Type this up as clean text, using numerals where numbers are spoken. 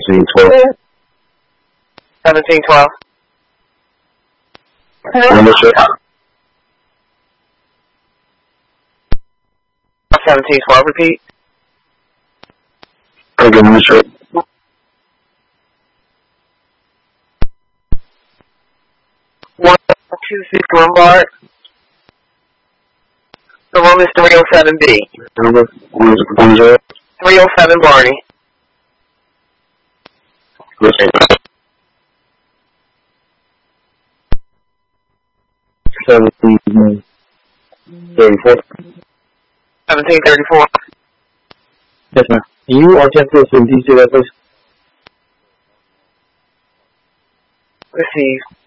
1712. 1712. Membership. 1712, repeat. Again, membership. 126 Lombard. The room is 307B. Number 10. 307 Barney. Listen. 1734. 1734. Yes, ma'am. You are 10 please. Receive.